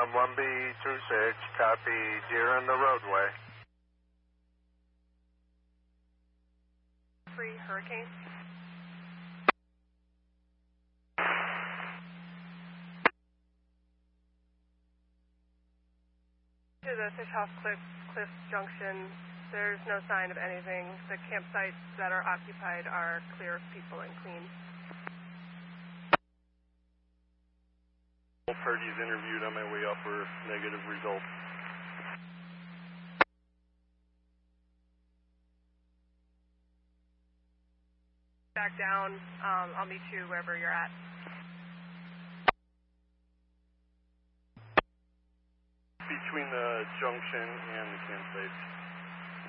1B26, copy, deer in the roadway. Free Hurricane. To the Fish House Cliff Junction, there's no sign of anything. The campsites that are occupied are clear of people and clean. Both parties interviewed on my way up were negative results. Back down, I'll meet you wherever you're at. Between the junction and the campsite.